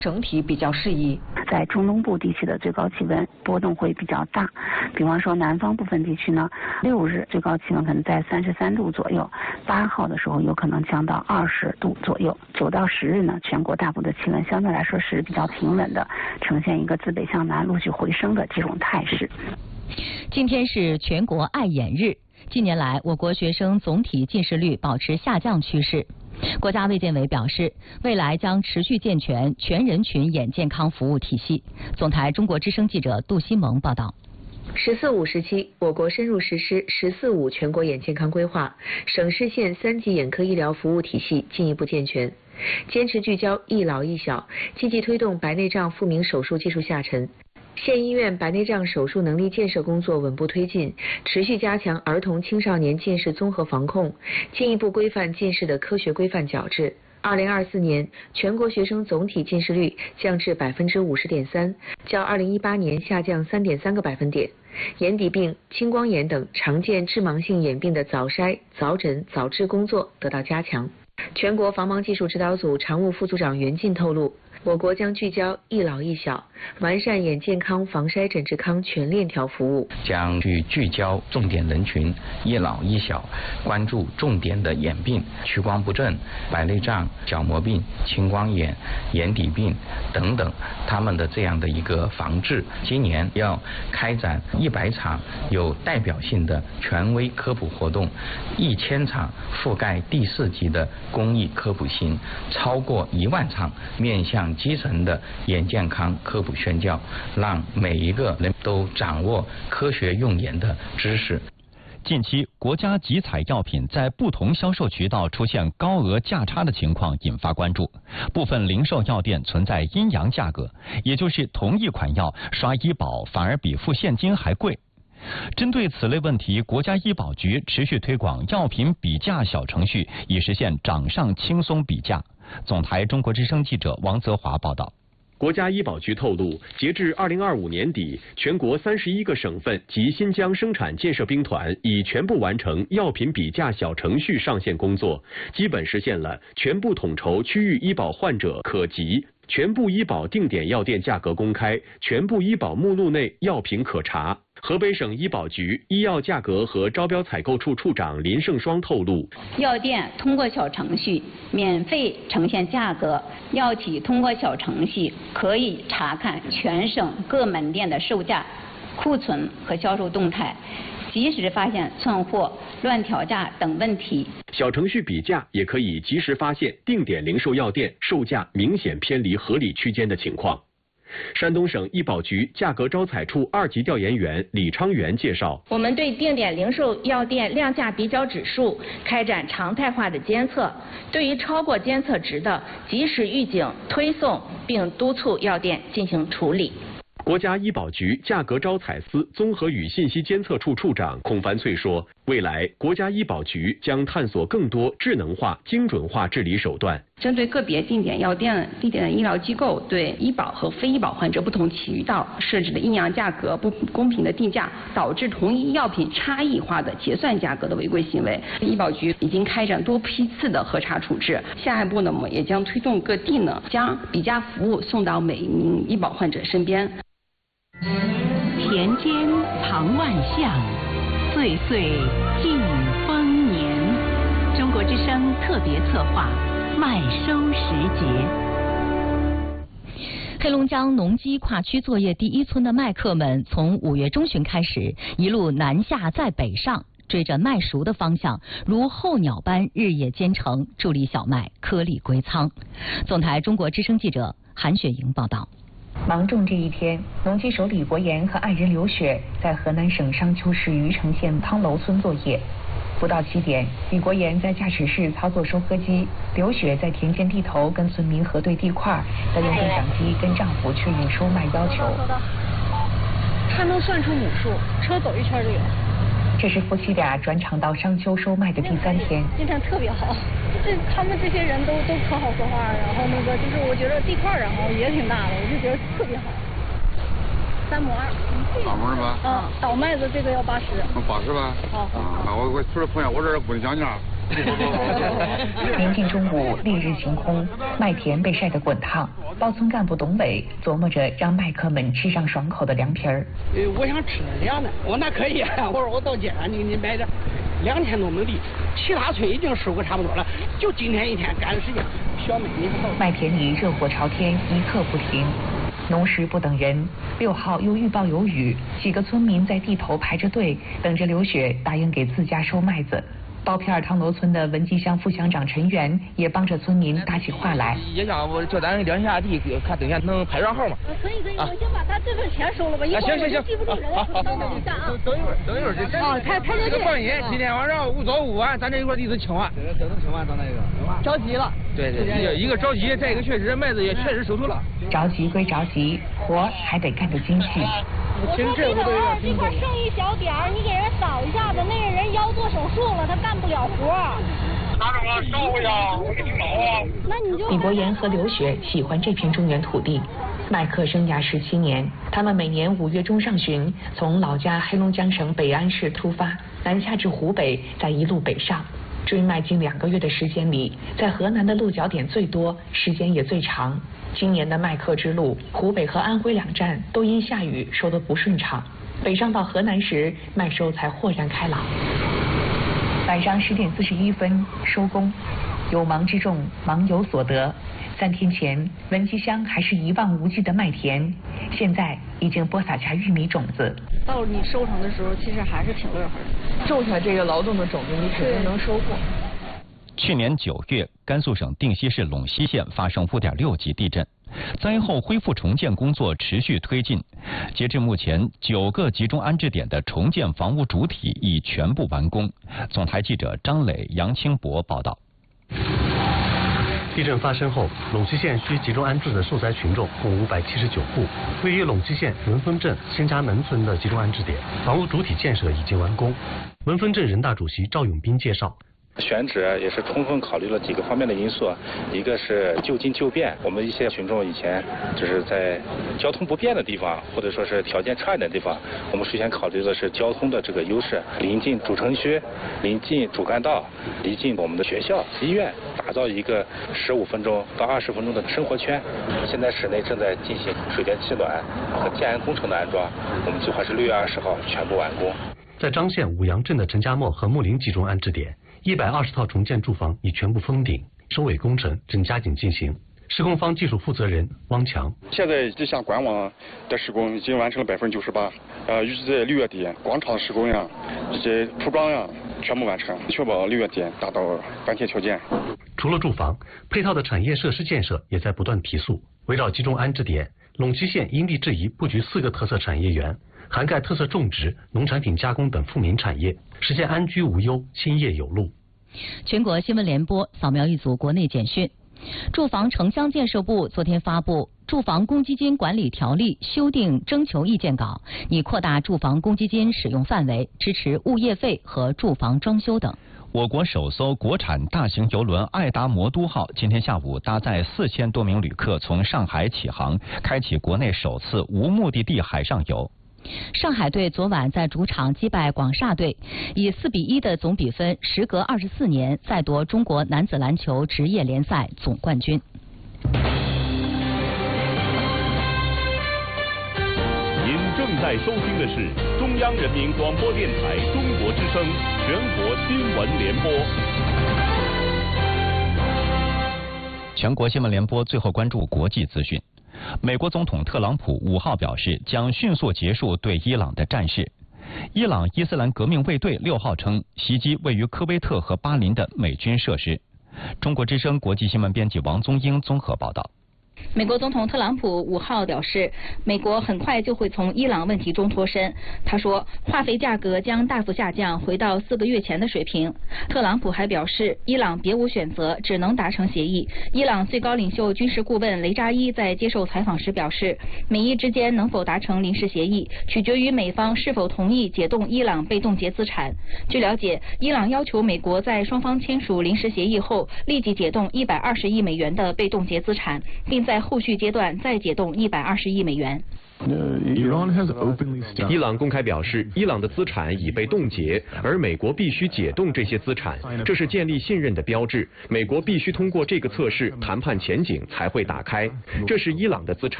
整体比较适宜。 在中东部地区的最高气温波动会比较大，比方说南方部分地区呢，6日最高气温可能在33度左右，8号的时候有可能降到20度左右。9到10日呢，全国大部的气温相对来说是比较平稳的，呈现一个自北向南陆续回升的这种态势。 今天是全国爱眼日，近年来我国学生总体近视率保持下降趋势。国家卫健委表示，未来将持续健全全人群眼健康服务体系。总台中国之声记者杜西萌报道。 “14-5”时期，我国深入实施“十四五”全国眼健康规划，省市县3级眼科医疗服务体系进一步健全，坚持聚焦一老一小，积极推动白内障复明手术技术下沉。县医院白内障手术能力建设工作稳步推进，持续加强儿童青少年近视综合防控，进一步规范近视的科学规范矫治。2024年，全国学生总体近视率降至50.3%，较2018年下降3.3个百分点。眼底病、青光眼等常见致盲性眼病的早筛、早诊、早治工作得到加强。全国防盲技术指导组常务副组长袁进透露，我国将聚焦一老一小，完善眼健康防筛诊治康全链条服务， 将去聚焦重点人群一老一小，关注重点的眼病，屈光不正、白内障、角膜病、青光眼、眼底病等等，他们的这样的一个防治。今年要开展100场有代表性的权威科普活动，1000场覆盖第4级的公益科普性，超过1万场面向基层的眼健康科普宣教，让每一个人都掌握科学用眼的知识。 近期，国家集采药品在不同销售渠道出现高额价差的情况引发关注，部分零售药店存在阴阳价格，也就是同一款药刷医保反而比付现金还贵。针对此类问题，国家医保局持续推广药品比价小程序，以实现掌上轻松比价。总台中国之声记者王泽华报道。 国家医保局透露，截至2025年底，全国31个省份及新疆生产建设兵团已全部完成药品比价小程序上线工作，基本实现了全部统筹区域医保患者可及、全部医保定点药店价格公开、全部医保目录内药品可查。河北省医保局医药价格和招标采购处处长林胜双透露， 药店通过小程序免费呈现价格，药企通过小程序可以查看全省各门店的售价、库存和销售动态，及时发现窜货、乱调价等问题。 小程序比价也可以及时发现定点零售药店售价明显偏离合理区间的情况。山东省医保局价格招采处2级调研员李昌元介绍， 我们对定点零售药店量价比较指数开展常态化的监测，对于超过监测值的，及时预警推送，并督促药店进行处理。 国家医保局价格招采司综合与信息监测处处长孔凡翠说，未来国家医保局将探索更多智能化、精准化治理手段， 针对个别定点药店、定点医疗机构对医保和非医保患者不同渠道设置的阴阳价格、不公平的定价，导致同一药品差异化的结算价格的违规行为，医保局已经开展多批次的核查处置。下一步呢，我们也将推动各地呢将比价服务送到每一名医保患者身边。 田间藏万象，岁岁尽丰年。中国之声特别策划麦收时节。 黑龙江农机跨区作业第1村的麦客们，从5月中旬开始，一路南下再北上，追着麦熟的方向，如候鸟般日夜兼程，助力小麦颗粒归仓。总台中国之声记者韩雪莹报道。 芒种这一天，农机手李国岩和爱人刘雪在河南省商丘市虞城县汤楼村作业。不到7点，李国岩在驾驶室操作收割机，刘雪在田间地头跟村民核对地块，再用对讲机跟丈夫确认收麦要求。 他能算出亩数，车走一圈就有。 这是夫妻俩转场到商丘收麦的第3天。 今天特别好，他们这些人都可好说话，然后就是我觉得地块然后也挺大的，我就觉得特别好。3亩2。 2亩是吧？ 倒麦子这个要80。 80吧？ 好。 我出来碰见我这5斤2斤。 临近中午，烈日晴空，麦田被晒得滚烫。包村干部董伟琢磨着让麦客们吃上爽口的凉皮儿。 我想吃凉的，我那可以，我说我到街上你买点，2天多没地，其他村已经收获差不多了，就今天一天赶时间，小麦你不到。 麦田里热火朝天，一刻不停。农时不等人，6号又预报有雨，几个村民在地头排着队，等着刘雪答应给自家收麦子。包片儿汤楼村的文集乡副乡长陈元也帮着村民搭起话来。 也想我叫咱量一下地，看等下能排上号吗？ 可以，我先把他这份钱收了吧，一会儿我就记不住人了。等一下啊。 等一会儿这。 哦，排着队。 放心，今天晚上5早5晚，咱这一块地都清完。等清完，咱那个。 着急了。 对，一个着急，再一个确实麦子也确实收出了。 着急归着急，活还得干得精细。 我说这块剩一小点儿，你给人扫一下子，那个人腰做手术了，他干不了活。 拿着我烧呀，我给你搞啊。 那你就。 李国岩和刘雪喜欢这片中原土地，麦客生涯17年，他们每年5月中上旬从老家黑龙江省北安市出发，南下至湖北，再一路北上。追麦近2个月的时间里，在河南的落脚点最多，时间也最长。今年的麦客之路，湖北和安徽2站都因下雨收得不顺畅。北上到河南时，麦收才豁然开朗。晚上10点41分收工，有忙之众，忙有所得。3天前，文集乡还是一望无际的麦田，现在已经播撒下玉米种子。 到你收成的时候，其实还是挺乐呵的。 种下这个劳动的种子，你肯定能收获。 去年9月，甘肃省定西市陇西县发生5.6级地震，灾后恢复重建工作持续推进。截至目前，9个集中安置点的重建房屋主体已全部完工。总台记者张磊、杨清博报道。 地震发生后，陇西县需集中安置的受灾群众共579户。位于陇西县文峰镇新家门村的集中安置点，房屋主体建设已经完工。文峰镇人大主席赵永斌介绍。 选址也是充分考虑了几个方面的因素，一个是就近就便，我们一些群众以前就是在交通不便的地方，或者说是条件差一点的地方，我们首先考虑的是交通的这个优势，临近主城区，临近主干道，临近我们的学校、医院，打造一个15分钟到20分钟的生活圈。现在市内正在进行水电气暖和建安工程的安装，我们计划是6月20号全部完工。 在张县五杨镇的陈家磨和木林集中安置点，120套重建住房已全部封顶，收尾工程正加紧进行。施工方技术负责人汪强， 现在这项管网的施工已经完成了98%，预计在6月底广场施工呀，这些铺装呀全部完成，确保6月底达到完铁条件。 除了住房，配套的产业设施建设也在不断提速。围绕集中安置点，陇西县因地制宜布局4个特色产业园，涵盖特色种植、农产品加工等富民产业，实现安居无忧、兴业有路。 全国新闻联播扫描一组国内简讯。住房城乡建设部昨天发布《住房公积金管理条例》修订征求意见稿，拟扩大住房公积金使用范围，支持物业费和住房装修等。 我国首艘国产大型邮轮爱达魔都号今天下午搭载4000多名旅客从上海起航，开启国内首次无目的地海上游。 上海队昨晚在主场击败广厦队，以4-1的总比分，时隔24年再夺中国男子篮球职业联赛总冠军。 您正在收听的是中央人民广播电台中国之声全国新闻联播。 全国新闻联播最后关注国际资讯。美国总统特朗普5号表示，将迅速结束对伊朗的战事。伊朗伊斯兰革命卫队6号称，袭击位于科威特和巴林的美军设施。中国之声国际新闻编辑王宗英综合报道。 美国总统特朗普5号表示，美国很快就会从伊朗问题中脱身。他说，化肥价格将大幅下降，回到4个月前的水平。特朗普还表示，伊朗别无选择，只能达成协议。伊朗最高领袖军事顾问雷扎伊在接受采访时表示，美伊之间能否达成临时协议，取决于美方是否同意解冻伊朗被冻结资产。据了解，伊朗要求美国在双方签署临时协议后，立即解冻$120亿的被冻结资产，并在后续阶段再解冻$120亿。 伊朗公开表示，伊朗的资产已被冻结，而美国必须解冻这些资产，这是建立信任的标志。美国必须通过这个测试，谈判前景才会打开。这是伊朗的资产。